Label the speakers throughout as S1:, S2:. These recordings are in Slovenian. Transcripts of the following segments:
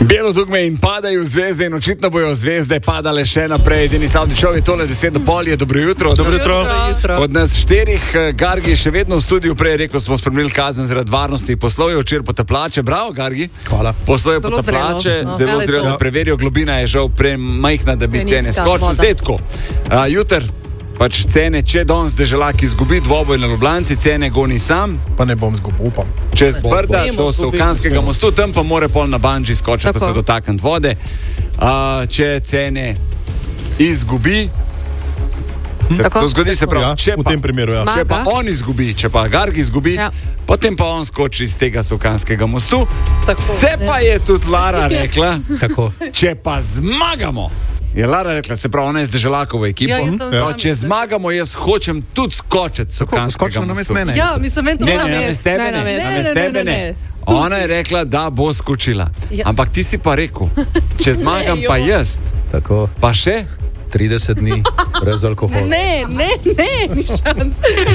S1: Belo dugme in padajo zvezde in očitno bojo zvezde padale še naprej. Denis Avdićov je tole 10:30 je dobro jutro.
S2: Dobro jutro.
S1: Od nas 4 Gargi še vedno v studiu. Prej rekel smo spremenili kazen zaradi varnosti. Poslov je včeraj potapljače. Bravo, Gargi.
S2: Hvala.
S1: Poslov je potapljače. Zelo zrelo. Preverijo, globina je žal premajhna, da bi cene skočili. Zdaj tako. Jutr. Pač cene, če danes Deželak izgubi dvoboj na Ljubljanci, cene goni sam.
S2: Pa ne bom zgubil, upam.
S1: Čez Brda, do Sovkanskega mostu, tam pa more pol na banji skočiti, pa se dotakniti vode. Če cene izgubi, to zgodi se prav.
S2: Ja, v tem primeru, ja.
S1: Če pa on izgubi, če pa Gargi izgubi, potem pa on skoči iz tega Sovkanskega mostu. Se pa je tudi Lara rekla, če pa zmagamo. Je Lara rekla, se pravi, ona je z Deželakovo ekipo. Če zmagamo, jaz hočem tudi skočiti Sovkanskega mostu.
S3: Ja, mislim, to
S1: ne. Ona je rekla, da bo skočila. Ampak ti si pa rekel, če zmagam pa jaz, pa še
S2: 30 dni brez alkohola.
S3: Ne, ni šans.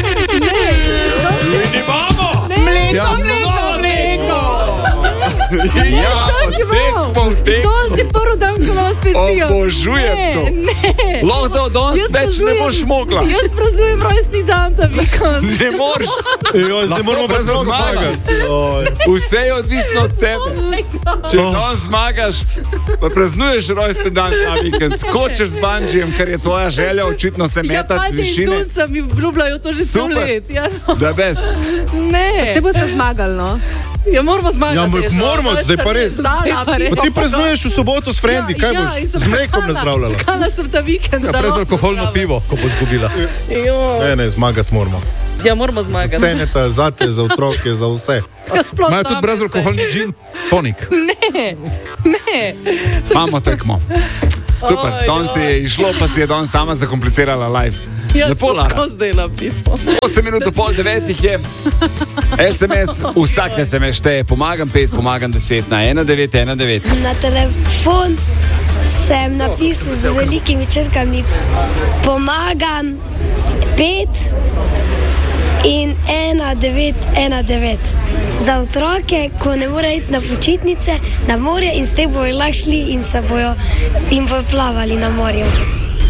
S1: Ne imamo!
S3: Mleko!
S1: Tekmo.
S3: To si prvi dan, ko imamo specijo.
S1: Obožujem to. Lahko danes več ne boš mogla.
S3: Jaz praznujem rojstni dan ta vikend.
S1: Ne moreš.
S2: Zdaj moramo pa zmagati.
S1: Vse je odvisno od tebe. Če danes zmagaš, pa praznuješ rojstni dan ta vikend, skočiš z banžijem, ker je tvoja želja očitno se metati z višine.
S3: Ja, Dunca mi vljubljajo to že 100 let.
S1: Da bez.
S3: Ne.
S4: Ste boste zmagali, no?
S3: Ja, moramo zmagati.
S2: Ja, moramo, zdaj pa res. Pa ti praznuješ v soboto s frendi, kaj boš? Z mlekom nazdravljala.
S3: Čakala sem ta vikend.
S2: Brezalkoholno pivo, ko bo zgubila. Ne, zmagati moramo.
S3: Ja, moramo zmagati.
S2: Ceneta zate, za otroke, za vse.
S3: Imajo
S2: tudi brezalkoholni gin tonik.
S3: Ne.
S1: Imamo tekmo. Super, danes je išlo, pa si je danes sama zakomplicirala live.
S3: Ja,
S1: lepo, Lara.
S3: Tako zdela pismo.
S1: 8 minut do pol 9 je. SMS, vsak SMS šteje. Pomagam 5, pomagam 10 na 1919.
S5: Na telefon sem napisal z velikimi črkami pomagam 5 in 1919. Za otroke, ko ne morejo iti na počitnice, na morje in s tem bojo lahko šli in bojo plavali na morju.